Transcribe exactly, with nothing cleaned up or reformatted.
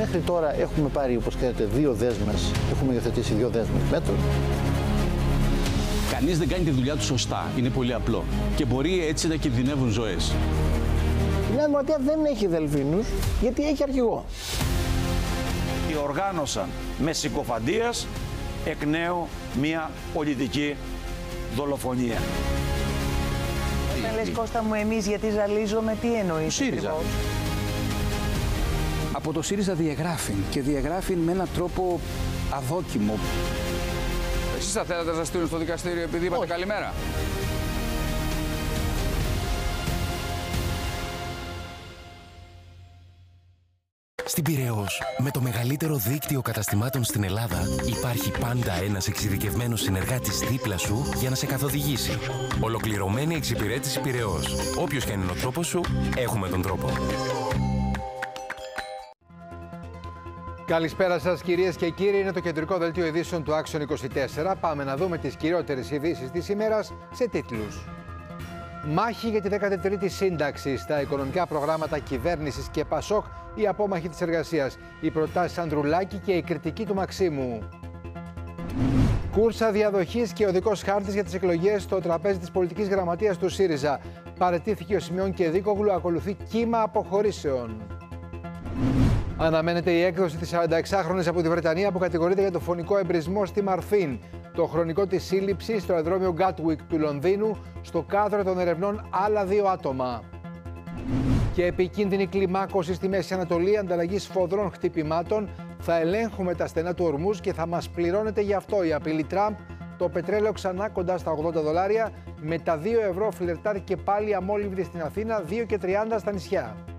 Μέχρι τώρα έχουμε πάρει, όπως ξέρετε, δύο δέσμες, έχουμε υιοθετήσει δύο δέσμες μέτρων. Κανείς δεν κάνει τη δουλειά του σωστά. Είναι πολύ απλό. Και μπορεί έτσι να κινδυνεύουν ζωές. Η Νέα Δημοκρατία δεν έχει δελφίνους, γιατί έχει αρχηγό. Διοργάνωσαν με συκοφαντίας εκ νέου μια πολιτική δολοφονία. Όταν λες, Κώστα μου, εμείς γιατί ζαλίζομαι, τι εννοείς? ΣΥΡΙΖΑ. Από το ΣΥΡΙΖΑ διαγράφει και διαγράφει με έναν τρόπο αδόκιμο. Εσείς θα θέλατε να σας στείλουν στο δικαστήριο επειδή είπατε Όχι. καλημέρα? Στην Πειραιώς, με το μεγαλύτερο δίκτυο καταστημάτων στην Ελλάδα, υπάρχει πάντα ένας εξειδικευμένος συνεργάτης δίπλα σου για να σε καθοδηγήσει. Ολοκληρωμένη εξυπηρέτηση Πειραιώς. Όποιος και αν είναι ο τρόπος σου, έχουμε τον τρόπο. Καλησπέρα σας κυρίες και κύριοι, είναι το κεντρικό δελτίο ειδήσεων του Action είκοσι τέσσερα. Πάμε να δούμε τις κυριότερες ειδήσεις της ημέρας σε τίτλους. Μάχη για τη δέκατη τρίτη σύνταξη στα οικονομικά προγράμματα κυβέρνησης και ΠΑΣΟΚ, η απόμαχη της εργασίας, οι προτάσεις Ανδρουλάκη και η κριτική του Μαξίμου. Κούρσα διαδοχής και οδικός χάρτης για τις εκλογές στο τραπέζι της πολιτικής γραμματείας του ΣΥΡΙΖΑ. Παραιτήθηκε ο Σιμεών Κεδίκογλου, ακολουθεί κύμα αποχωρήσεων. Αναμένεται η έκδοση της σαρανταεξάχρονης από τη Βρετανία που κατηγορείται για το φωνικό εμπρισμό στη Μαρφίν. Το χρονικό της σύλληψης στο αεροδρόμιο Gatwick του Λονδίνου, στο κάδρο των ερευνών άλλα δύο άτομα. Και επικίνδυνη κλιμάκωση στη Μέση Ανατολή, ανταλλαγή σφοδρών χτυπημάτων. Θα ελέγχουμε τα στενά του ορμούς και θα μας πληρώνετε γι' αυτό. Η απειλή Τραμπ, το πετρέλαιο ξανά κοντά στα ογδόντα δολάρια, με τα δύο ευρώ φλερτάρει και πάλι αμόλυβδη στην Αθήνα, δύο και τριάντα στα νησιά.